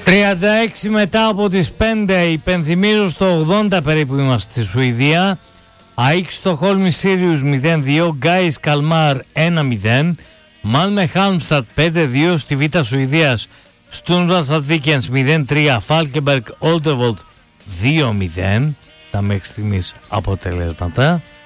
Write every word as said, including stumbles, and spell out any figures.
τριάντα έξι μετά από τις πέντε, υπενθυμίζω στο ογδόντα περίπου είμαστε στη Σουηδία. ΑΕΚ Στοχόλμη Σύριους μηδέν δύο, Γκάις Καλμάρ ένα μηδέν, Μάλμε Χάλμστατ πέντε δύο, στη Β' Σουηδίας Στούνραστατ Βίκενς μηδέν τρία, Φάλκεμπεργκ Όλτερβολτ δύο μηδέν, τα μέχρι στιγμής αποτελέσματα.